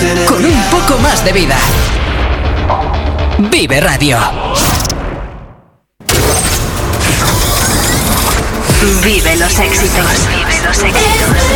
con un poco más de vida. Vive Radio. Vive los éxitos. Vive los éxitos.